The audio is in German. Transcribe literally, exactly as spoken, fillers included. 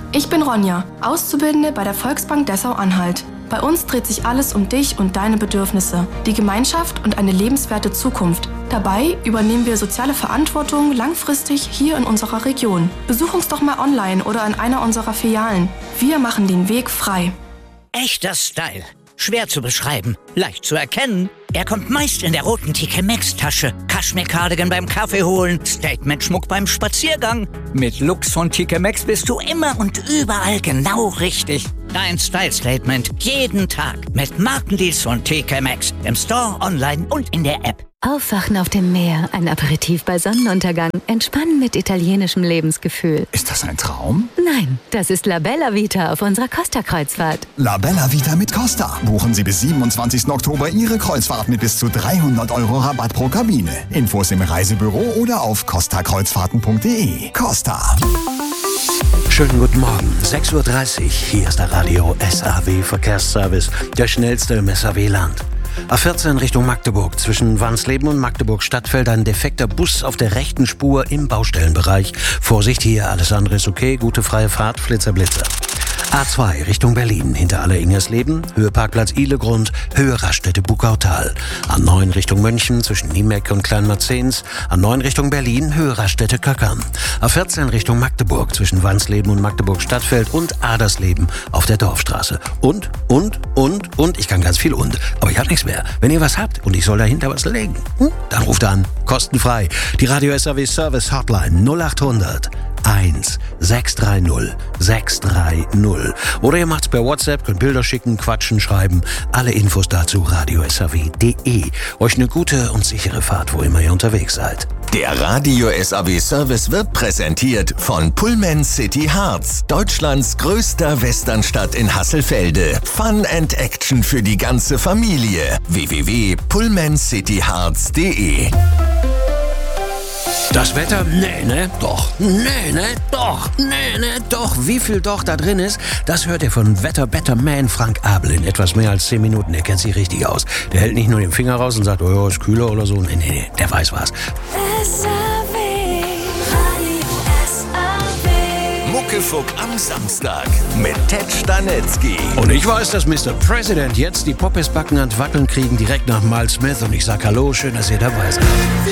Ich bin Ronja, Auszubildende bei der Volksbank Dessau-Anhalt. Bei uns dreht sich alles um dich und deine Bedürfnisse, die Gemeinschaft und eine lebenswerte Zukunft. Dabei übernehmen wir soziale Verantwortung langfristig hier in unserer Region. Besuch uns doch mal online oder in einer unserer Filialen. Wir machen den Weg frei. Echter Style. Schwer zu beschreiben, leicht zu erkennen. Er kommt meist in der roten T K Maxx-Tasche, Kaschmir-Cardigan beim Kaffee holen, Statement-Schmuck beim Spaziergang. Mit Looks von T K Maxx bist du immer und überall genau richtig. Dein Style-Statement jeden Tag mit Markendeals von T K Maxx im Store, online und in der App. Aufwachen auf dem Meer, ein Aperitif bei Sonnenuntergang, entspannen mit italienischem Lebensgefühl. Ist das ein Traum? Nein, das ist La Bella Vita auf unserer Costa-Kreuzfahrt. La Bella Vita mit Costa. Buchen Sie bis siebenundzwanzigsten Oktober Ihre Kreuzfahrt mit bis zu dreihundert Euro Rabatt pro Kabine. Infos im Reisebüro oder auf costa kreuzfahrten punkt de. Costa. Schönen guten Morgen, sechs Uhr dreißig. Hier ist der Radio S A W Verkehrsservice, der schnellste im S A W-Land. A vierzehn Richtung Magdeburg. Zwischen Wansleben und Magdeburg-Stadtfeld ein defekter Bus auf der rechten Spur im Baustellenbereich. Vorsicht hier, alles andere ist okay. Gute freie Fahrt, Flitzer, Blitzer. A zwei Richtung Berlin, hinter Aller-Ingersleben, Höhe Parkplatz Ihlegrund, Höhe Raststätte Bukautal. A neun Richtung München, zwischen Niemeck und Kleinmarzens. A neun Richtung Berlin, Höhe Raststätte Köckern. A vierzehn Richtung Magdeburg, zwischen Wansleben und Magdeburg-Stadtfeld und Adersleben auf der Dorfstraße. Und, und, und, und, ich kann ganz viel und, aber ich hab nichts mehr. Wenn ihr was habt und ich soll dahinter was legen, hm, dann ruft an, kostenfrei. Die Radio S A W Service Hotline null acht hundert eins sechs drei null sechs drei null. Oder ihr macht's per WhatsApp, könnt Bilder schicken, quatschen, schreiben. Alle Infos dazu radio s a w punkt de. Euch eine gute und sichere Fahrt, wo immer ihr unterwegs seid. Der Radio S A W Service wird präsentiert von Pullman City Harz, Deutschlands größter Westernstadt in Hasselfelde. Fun and Action für die ganze Familie. w w w punkt pullman city harz punkt de. Das Wetter? Nee, ne? Doch. Nee, ne? Doch. Nee, ne? Doch. Wie viel doch da drin ist, das hört ihr von Wetter Better Man Frank Abel in etwas mehr als zehn Minuten. Der kennt sich richtig aus. Der hält nicht nur den Finger raus und sagt, oh ja, ist kühler oder so. Nee, nee, nee. Der weiß was. Muckefuck am Samstag mit Ted Stanetzky. Und ich weiß, dass Mister President jetzt die Poppesbacken ans Wackeln kriegen, direkt nach Miles Smith. Und ich sag Hallo, schön, dass ihr dabei seid.